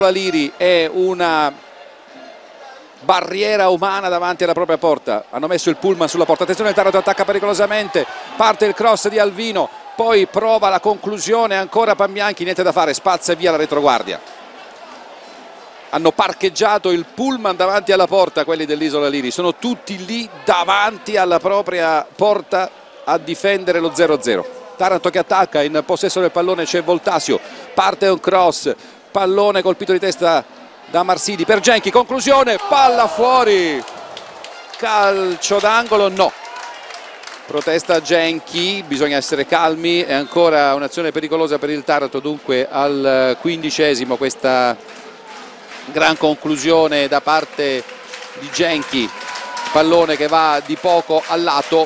Liri è una barriera umana davanti alla propria porta. Hanno messo il pullman sulla porta, attenzione, il Taranto attacca pericolosamente, parte il cross di Alvino, poi prova la conclusione ancora Pambianchi, niente da fare, spazza via la retroguardia. Hanno parcheggiato il pullman davanti alla porta quelli dell'Isola Liri, sono tutti lì davanti alla propria porta a difendere lo 0-0. Taranto che attacca, in possesso del pallone c'è Voltasio, parte un cross, pallone colpito di testa da Marsili per Genchi, conclusione, palla fuori, calcio d'angolo, no, protesta Genchi, bisogna essere calmi, è ancora un'azione pericolosa per il Taranto, dunque al 15esimo questa gran conclusione da parte di Genchi, pallone che va di poco al lato,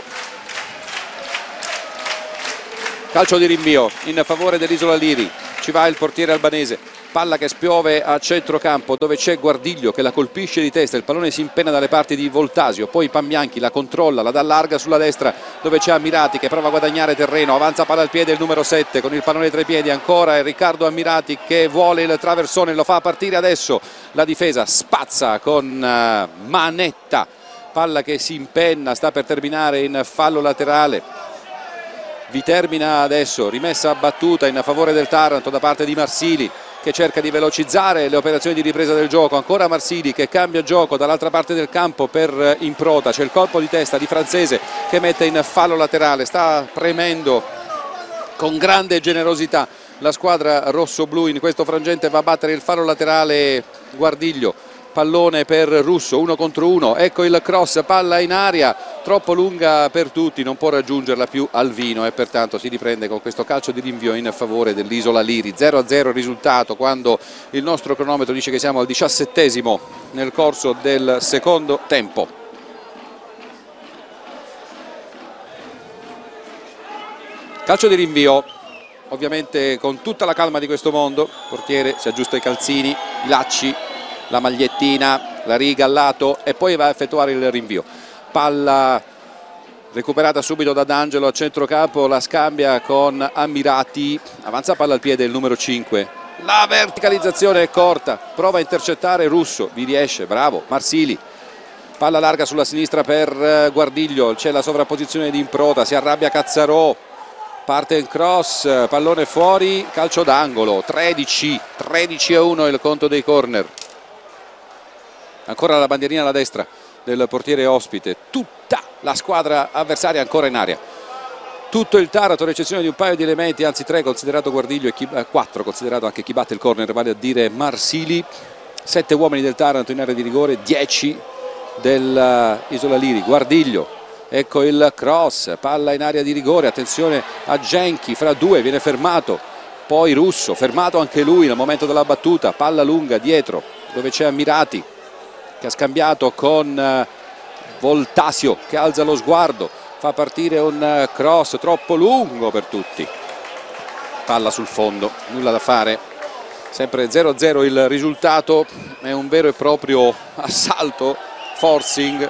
calcio di rinvio in favore dell'Isola Liri, ci va il portiere albanese, palla che spiove a centrocampo dove c'è Guardiglio che la colpisce di testa, il pallone si impenna dalle parti di Voltasio, poi Pambianchi la controlla, la dà larga sulla destra dove c'è Ammirati che prova a guadagnare terreno, avanza palla al piede il numero 7 con il pallone tra i piedi, ancora è Riccardo Ammirati che vuole il traversone, lo fa partire adesso, la difesa spazza con manetta, palla che si impenna, sta per terminare in fallo laterale. Vi termina adesso, rimessa a battuta in favore del Taranto da parte di Marsili che cerca di velocizzare le operazioni di ripresa del gioco, ancora Marsili che cambia gioco dall'altra parte del campo per Improta, c'è il colpo di testa di Francese che mette in fallo laterale, sta premendo con grande generosità la squadra rossoblu, in questo frangente va a battere il fallo laterale Guardiglio, pallone per Russo, 1 contro 1, ecco il cross, palla in aria, troppo lunga per tutti, non può raggiungerla più Alvino e pertanto si riprende con questo calcio di rinvio in favore dell'Isola Liri. 0-0 il risultato quando il nostro cronometro dice che siamo al 17esimo nel corso del secondo tempo. Calcio di rinvio, ovviamente con tutta la calma di questo mondo, portiere si aggiusta i calzini, i lacci, la magliettina, la riga al lato e poi va a effettuare il rinvio. Palla recuperata subito da D'Angelo a centrocampo, la scambia con Ammirati, avanza palla al piede il numero 5, la verticalizzazione è corta, prova a intercettare Russo, vi riesce, bravo Marsili, palla larga sulla sinistra per Guardiglio, c'è la sovrapposizione di Improta, si arrabbia Cazzarò, parte il cross, pallone fuori, calcio d'angolo, 13-1 il conto dei corner. Ancora la bandierina alla destra del portiere ospite, tutta la squadra avversaria ancora in aria, tutto il Taranto ad eccezione di un paio di elementi, anzi 3 considerato Guardiglio e 4 considerato anche chi batte il corner, vale a dire Marsili, 7 uomini del Taranto in area di rigore, 10 dell'Isola Liri. Guardiglio, ecco il cross, palla in area di rigore, attenzione a Genchi, fra due viene fermato, poi Russo, fermato anche lui nel momento della battuta, palla lunga dietro dove c'è Ammirati che ha scambiato con Voltasio che alza lo sguardo, fa partire un cross troppo lungo per tutti, palla sul fondo, nulla da fare, sempre 0-0 il risultato, è un vero e proprio assalto, forcing,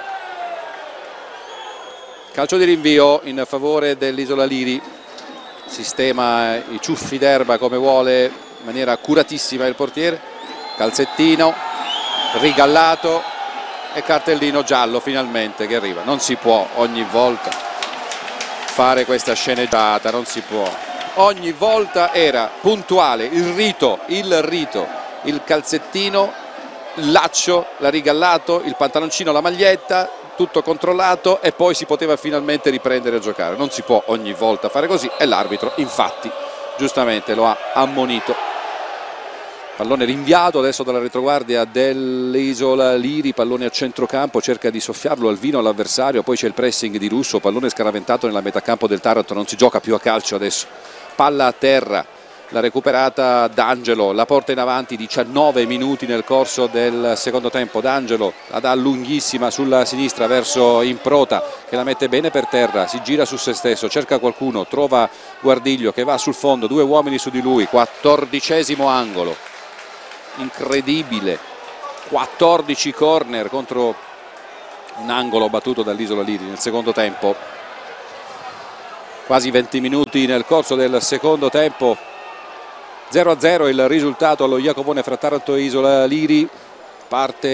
calcio di rinvio in favore dell'Isola Liri, sistema i ciuffi d'erba come vuole in maniera accuratissima il portiere, calzettino, rigallato e cartellino giallo finalmente che arriva. Non si può ogni volta fare questa sceneggiata, non si può. Ogni volta era puntuale il rito, il calzettino, il laccio, la rigallato, il pantaloncino, la maglietta, tutto controllato e poi si poteva finalmente riprendere a giocare. Non si può ogni volta fare così e l'arbitro infatti giustamente lo ha ammonito. Pallone rinviato adesso dalla retroguardia dell'Isola Liri, pallone a centrocampo, cerca di soffiarlo Alvino all'avversario, poi c'è il pressing di Russo, pallone scaraventato nella metacampo del Taranto, non si gioca più a calcio adesso, palla a terra, la recuperata D'Angelo, la porta in avanti, 19 minuti nel corso del secondo tempo, D'Angelo la dà lunghissima sulla sinistra verso Improta che la mette bene per terra, si gira su se stesso, cerca qualcuno, trova Guardiglio che va sul fondo, 2 uomini su di lui, 14esimo angolo. Incredibile, 14 corner contro un angolo battuto dall'Isola Liri nel secondo tempo, quasi 20 minuti nel corso del secondo tempo 0-0 il risultato allo Jacopone fra Taranto e Isola Liri. Parte